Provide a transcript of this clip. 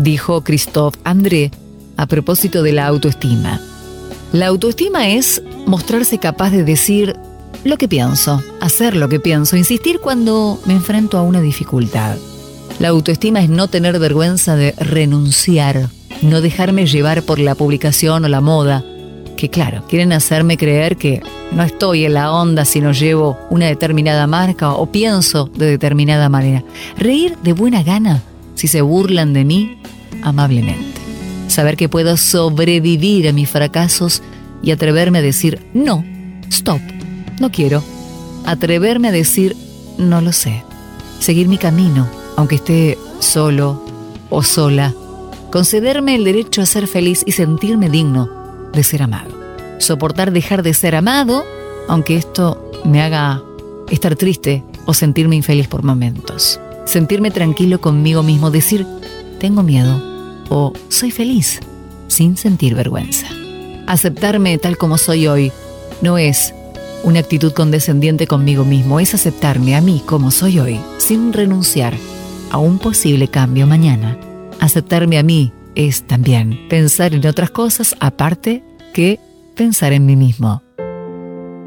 dijo Christophe André a propósito de la autoestima. La autoestima es mostrarse capaz de decir lo que pienso, hacer lo que pienso, insistir cuando me enfrento a una dificultad. La autoestima es no tener vergüenza de renunciar, no dejarme llevar por la publicación o la moda, que claro, quieren hacerme creer que no estoy en la onda si no llevo una determinada marca o pienso de determinada manera. Reír de buena gana si se burlan de mí amablemente. Saber que puedo sobrevivir a mis fracasos y atreverme a decir no, stop, no quiero. Atreverme a decir no lo sé. Seguir mi camino, aunque esté solo o sola. Concederme el derecho a ser feliz y sentirme digno de ser amado. Soportar dejar de ser amado, aunque esto me haga estar triste o sentirme infeliz por momentos. Sentirme tranquilo conmigo mismo, decir tengo miedo o soy feliz sin sentir vergüenza. Aceptarme tal como soy hoy no es una actitud condescendiente conmigo mismo, es aceptarme a mí como soy hoy, sin renunciar a un posible cambio mañana. Aceptarme a mí es también pensar en otras cosas aparte que pensar en mí mismo.